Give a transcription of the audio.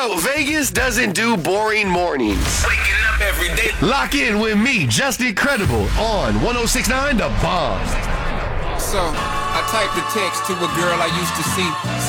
Yo, Vegas doesn't do boring mornings. Waking up every day. Lock in with me, Just Incredible, on 106.9 The Bomb. So, I typed a text to a girl I used to see.